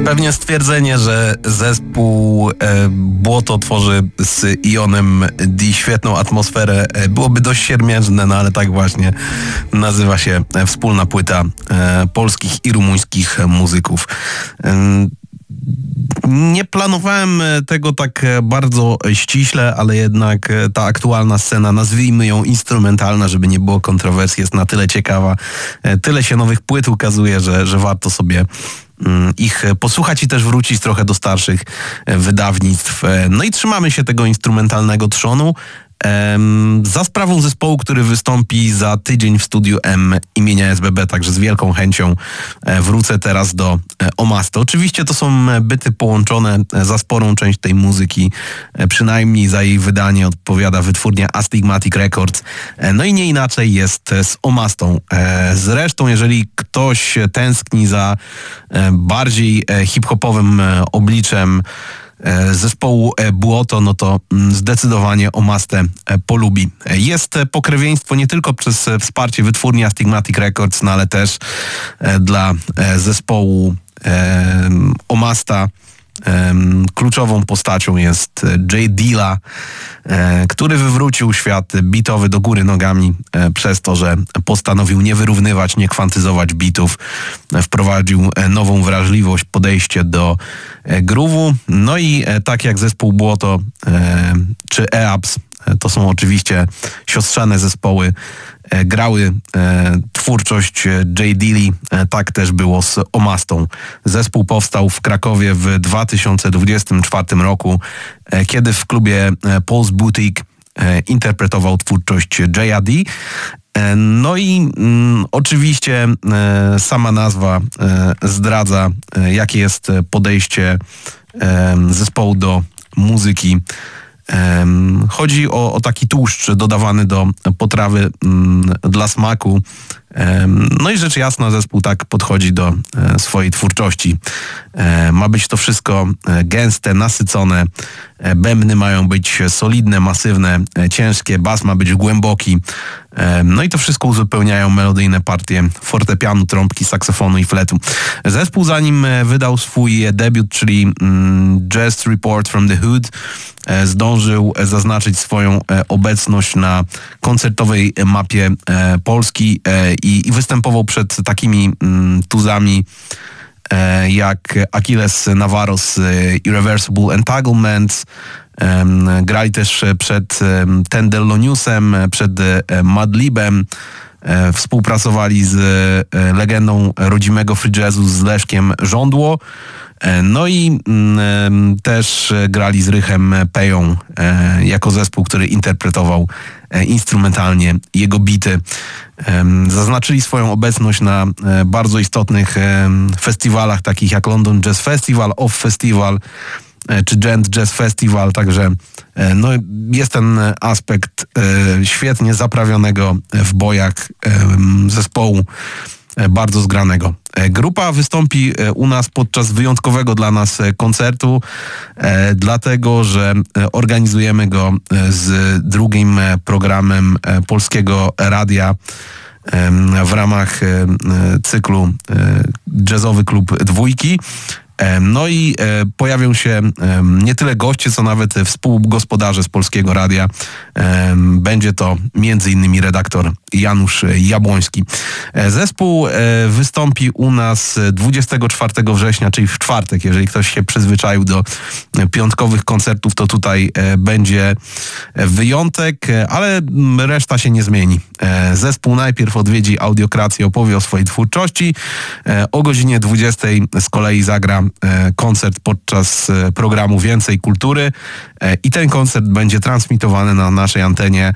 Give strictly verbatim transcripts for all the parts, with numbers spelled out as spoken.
Pewnie stwierdzenie, że zespół e, Błoto tworzy z Ionem D świetną atmosferę e, byłoby dość siermiężne, no ale tak właśnie nazywa się e, wspólna płyta e, polskich i rumuńskich muzyków. E, Nie planowałem tego tak bardzo ściśle, ale jednak ta aktualna scena, nazwijmy ją instrumentalna, żeby nie było kontrowersji, jest na tyle ciekawa. Tyle się nowych płyt ukazuje, że, że warto sobie ich posłuchać i też wrócić trochę do starszych wydawnictw. No i trzymamy się tego instrumentalnego trzonu. Za sprawą zespołu, który wystąpi za tydzień w Studiu M imienia S B B, także z wielką chęcią wrócę teraz do Omasto. Oczywiście to są byty połączone, za sporą część tej muzyki, przynajmniej za jej wydanie odpowiada wytwórnia Astigmatic Records. No i nie inaczej jest z Omastą. Zresztą, jeżeli ktoś tęskni za bardziej hip-hopowym obliczem zespołu Błoto, no to zdecydowanie Omastę polubi. Jest pokrewieństwo nie tylko przez wsparcie wytwórni Astigmatic Records, no ale też dla zespołu Omasta kluczową postacią jest J Dilla, który wywrócił świat bitowy do góry nogami przez to, że postanowił nie wyrównywać, nie kwantyzować bitów. Wprowadził nową wrażliwość, podejście do groove'u. No i tak jak zespół Błoto czy E A P S, to są oczywiście siostrzane zespoły, grały e, twórczość J Dilli, e, tak też było z Omastą. Zespół powstał w Krakowie w dwa tysiące dwudziestym czwartym roku, e, kiedy w klubie e, Paul's Boutique e, interpretował twórczość J A D. E, no i mm, oczywiście e, sama nazwa e, zdradza, e, jakie jest podejście e, zespołu do muzyki. Chodzi o, o taki tłuszcz dodawany do potrawy mm, dla smaku. No i rzecz jasna, zespół tak podchodzi do e, swojej twórczości. E, ma być to wszystko e, gęste, nasycone. E, bębny mają być solidne, masywne, e, ciężkie. Bas ma być głęboki. E, no i to wszystko uzupełniają melodyjne partie fortepianu, trąbki, saksofonu i fletu. Zespół, zanim e, wydał swój debiut, czyli mm, Just Report from the Hood, e, zdążył zaznaczyć swoją e, obecność na koncertowej mapie e, Polski e, i, i występował przed takimi mm, tuzami e, jak Achilles Navarro z e, Irreversible Entanglements. E, grali też przed e, Tendeloniusem, przed e, Madlibem. E, współpracowali z e, legendą rodzimego free jazzu z Leszkiem Żądło. No i mm, też grali z Rychem Peją e, jako zespół, który interpretował e, instrumentalnie jego bity. E, zaznaczyli swoją obecność na e, bardzo istotnych e, festiwalach, takich jak London Jazz Festival, Off Festival e, czy Gent Jazz Festival, także e, no, jest ten aspekt e, świetnie zaprawionego w bojach e, zespołu e, bardzo zgranego. Grupa wystąpi u nas podczas wyjątkowego dla nas koncertu, e, dlatego że organizujemy go z drugim programem Polskiego Radia e, w ramach e, cyklu e, Jazzowy Klub Dwójki. No i e, pojawią się e, nie tyle goście, co nawet współgospodarze z Polskiego Radia. E, będzie to między innymi redaktor Janusz Jabłoński. E, zespół e, wystąpi u nas dwudziestego czwartego września, czyli w czwartek. Jeżeli ktoś się przyzwyczaił do piątkowych koncertów, to tutaj e, będzie wyjątek, e, ale reszta się nie zmieni. E, zespół najpierw odwiedzi Audiokrację, opowie o swojej twórczości. E, o godzinie dwudziestej z kolei zagra koncert podczas programu Więcej Kultury i ten koncert będzie transmitowany na naszej antenie.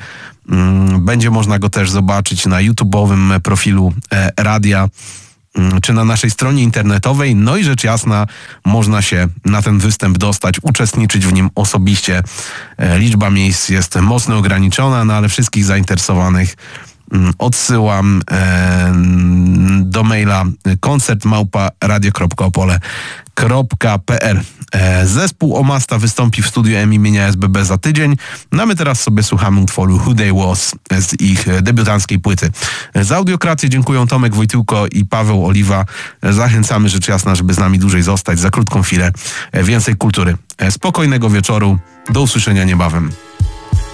Będzie można go też zobaczyć na YouTube'owym profilu radia czy na naszej stronie internetowej. No i rzecz jasna, można się na ten występ dostać, uczestniczyć w nim osobiście. Liczba miejsc jest mocno ograniczona, no ale wszystkich zainteresowanych odsyłam e, do maila koncert małpa radio kropka opole kropka p r. Zespół Omasta wystąpi w studiu M imienia S B B za tydzień. No a my teraz sobie słuchamy utworu Who They Was z ich debiutanckiej płyty. Za audiokrację dziękują Tomek Wojtyłko i Paweł Oliwa. Zachęcamy rzecz jasna, żeby z nami dłużej zostać. Za krótką chwilę więcej kultury. Spokojnego wieczoru. Do usłyszenia niebawem.